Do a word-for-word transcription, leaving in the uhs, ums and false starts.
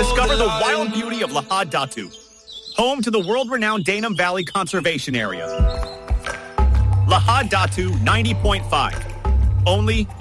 Discover the wild beauty of Lahad Datu, home to the world-renowned Danum Valley Conservation Area. Lahad Datu ninety point five, only